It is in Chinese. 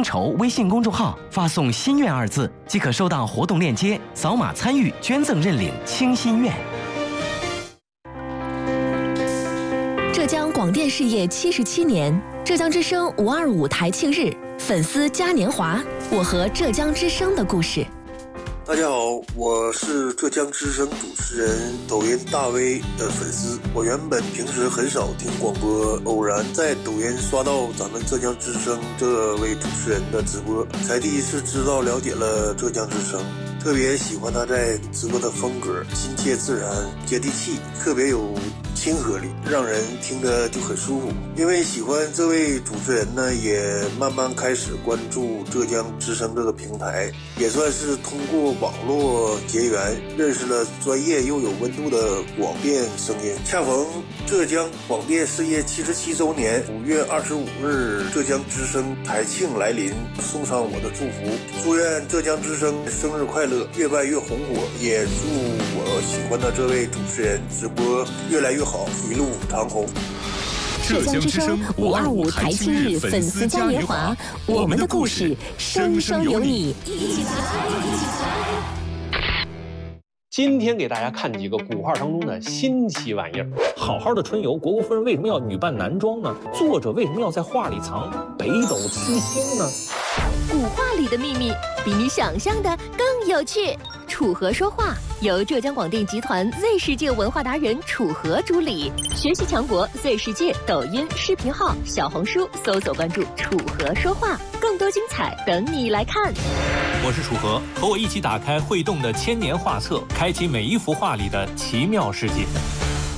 筹微信公众号发送“心愿”2字，即可收到活动链接，扫码参与捐赠认领清心愿。 浙江广电事业77年，浙江之声525台庆日，粉丝嘉年华，我和浙江之声的故事。 大家好，我是浙江之声主持人，抖音大 V 的粉丝。我原本平时很少听广播，偶然在抖音刷到咱们浙江之声这位主持人的直播，才第一次知道了解了浙江之声。特别喜欢他在直播的风格，亲切自然、接地气，特别有亲和力，让人听着就很舒服。因为喜欢这位主持人呢，也慢慢开始关注浙江之声这个平台，也算是通过网络结缘，认识了专业又有温度的广电声音。恰逢浙江广电事业77周年5月25日，浙江之声台庆来临，送上我的祝福，祝愿浙江之声生日快乐，越办越红火，也祝我喜欢的这位主持人直播越来越好，一路长虹。 浙江之声525台庆日粉丝嘉年华，我们的故事生生有你，一起来，一起来。 今天给大家看几个古画当中的新奇玩意儿。好好的春游，虢国夫人为什么要女扮男装呢？作者为什么要在画里藏北斗七星呢？ 古画里的秘密比你想象的更有趣。楚河说话由浙江广电集团 Z 世界文化达人楚河主理，学习强国 Z 世界抖音、视频号、小红书搜索关注楚河说话，更多精彩等你来看。 我是楚河，和我一起打开会动的千年画册，开启每一幅画里的奇妙世界。